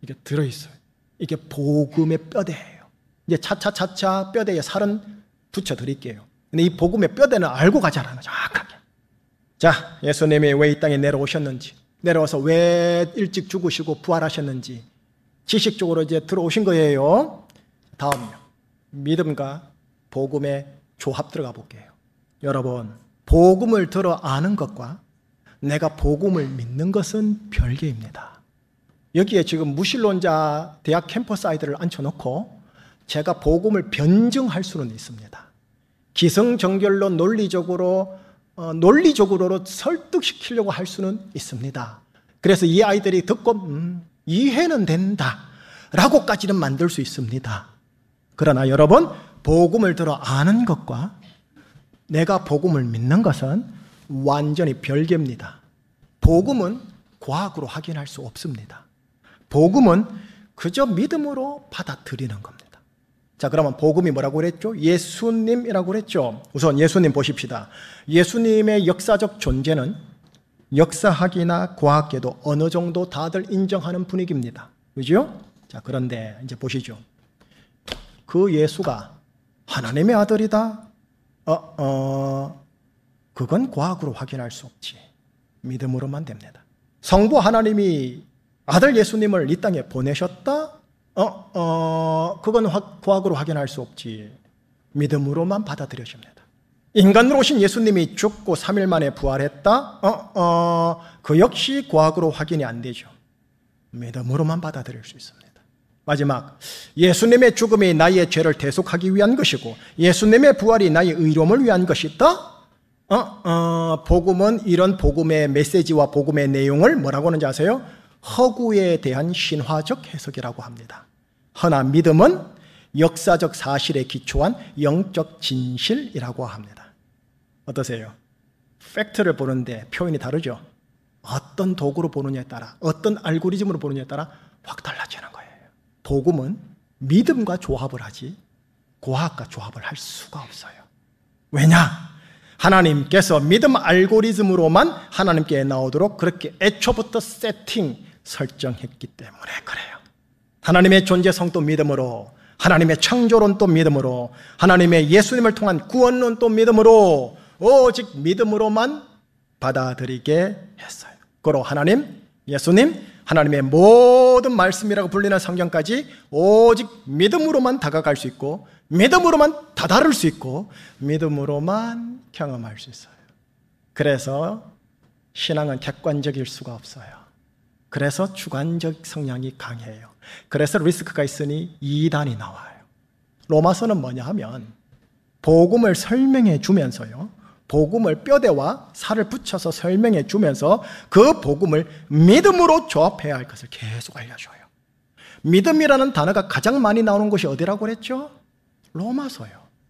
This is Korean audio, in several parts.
이게 들어있어요. 이게 복음의 뼈대예요. 이제 차차 뼈대에 살은 붙여드릴게요. 근데 이 복음의 뼈대는 알고 가자라는 거죠. 정확하게. 자, 예수님이 왜 이 땅에 내려오셨는지, 내려와서 왜 일찍 죽으시고 부활하셨는지 지식적으로 이제 들어오신 거예요. 다음요. 믿음과 복음의 조합 들어가 볼게요. 여러분, 복음을 들어 아는 것과 내가 복음을 믿는 것은 별개입니다. 여기에 지금 무신론자 대학 캠퍼스 아이들을 앉혀놓고 제가 복음을 변증할 수는 있습니다. 기성정결로 논리적으로 설득시키려고 할 수는 있습니다. 그래서 이 아이들이 듣고 이해는 된다 라고까지는 만들 수 있습니다. 그러나 여러분, 복음을 들어 아는 것과 내가 복음을 믿는 것은 완전히 별개입니다. 복음은 과학으로 확인할 수 없습니다. 복음은 그저 믿음으로 받아들이는 겁니다. 자, 그러면 복음이 뭐라고 그랬죠? 예수님이라고 그랬죠? 우선 예수님 보십시다. 예수님의 역사적 존재는 역사학이나 과학계도 어느 정도 다들 인정하는 분위기입니다. 그죠? 자, 그런데 이제 보시죠. 그 예수가 하나님의 아들이다? 그건 과학으로 확인할 수 없지. 믿음으로만 됩니다. 성부 하나님이 아들 예수님을 이 땅에 보내셨다? 그건 과학으로 확인할 수 없지. 믿음으로만 받아들여집니다. 인간으로 오신 예수님이 죽고 3일 만에 부활했다? 그 역시 과학으로 확인이 안 되죠. 믿음으로만 받아들일 수 있습니다. 마지막, 예수님의 죽음이 나의 죄를 대속하기 위한 것이고 예수님의 부활이 나의 의로움을 위한 것이다? 복음은 이런 복음의 메시지와 복음의 내용을 뭐라고 하는지 아세요? 허구에 대한 신화적 해석이라고 합니다. 허나 믿음은 역사적 사실에 기초한 영적 진실이라고 합니다. 어떠세요? 팩트를 보는데 표현이 다르죠? 어떤 도구로 보느냐에 따라, 어떤 알고리즘으로 보느냐에 따라 확 달라지는 거예요. 복음은 믿음과 조합을 하지 과학과 조합을 할 수가 없어요. 왜냐? 하나님께서 믿음 알고리즘으로만 하나님께 나오도록 그렇게 애초부터 설정했기 때문에 그래요. 하나님의 존재성도 믿음으로, 하나님의 창조론도 믿음으로, 하나님의 예수님을 통한 구원론도 믿음으로, 오직 믿음으로만 받아들이게 했어요. 그로 하나님, 예수님, 하나님의 모든 말씀이라고 불리는 성경까지 오직 믿음으로만 다가갈 수 있고 믿음으로만 다다를 수 있고 믿음으로만 경험할 수 있어요. 그래서 신앙은 객관적일 수가 없어요. 그래서 주관적 성향이 강해요. 그래서 리스크가 있으니 이단이 나와요. 로마서는 뭐냐 하면 복음을 설명해 주면서요, 복음을 뼈대와 살을 붙여서 설명해 주면서 그 복음을 믿음으로 조합해야 할 것을 계속 알려줘요. 믿음이라는 단어가 가장 많이 나오는 곳이 어디라고 그랬죠? 로마서요.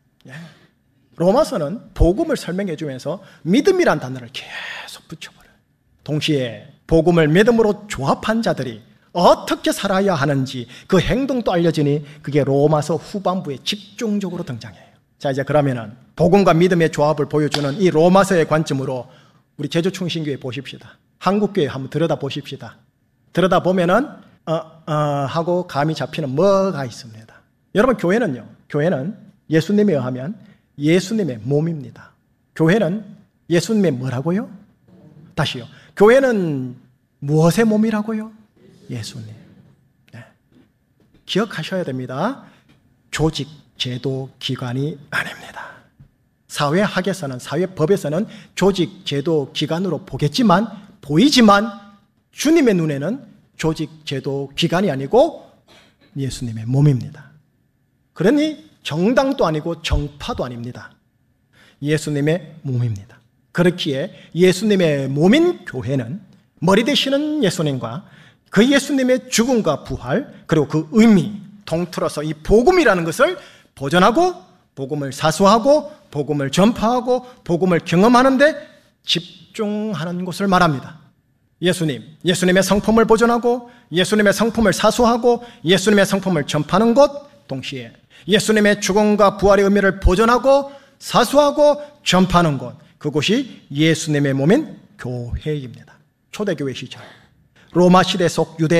로마서는 복음을 설명해 주면서 믿음이라는 단어를 계속 붙여버려요. 동시에 복음을 믿음으로 조합한 자들이 어떻게 살아야 하는지 그 행동도 알려지니 그게 로마서 후반부에 집중적으로 등장해요. 자, 이제 그러면은 복음과 믿음의 조합을 보여주는 이 로마서의 관점으로 우리 제주충신교회 보십시다. 한국교회 한번 들여다보십시다. 들여다보면은 하고 감이 잡히는 뭐가 있습니다. 여러분, 교회는요, 교회는 예수님에 의하면 예수님의 몸입니다. 교회는 예수님의 뭐라고요? 다시요. 교회는 무엇의 몸이라고요? 예수님. 네. 기억하셔야 됩니다. 조직, 제도, 기관이 아닙니다. 사회학에서는, 사회법에서는 조직, 제도, 기관으로 보이지만 주님의 눈에는 조직, 제도, 기관이 아니고 예수님의 몸입니다. 그러니 정당도 아니고 정파도 아닙니다. 예수님의 몸입니다. 그렇기에 예수님의 몸인 교회는 머리 되시는 예수님과 그 예수님의 죽음과 부활, 그리고 그 의미, 통틀어서 이 복음이라는 것을 보존하고 복음을 사수하고 복음을 전파하고 복음을 경험하는데 집중하는 것을 말합니다. 예수님의 성품을 보존하고 예수님의 성품을 사수하고 예수님의 성품을 전파하는 것, 동시에 예수님의 죽음과 부활의 의미를 보존하고 사수하고 전파하는 것, 그것이 예수님의 몸인 교회입니다. 초대교회 시절 로마 시대 속 유대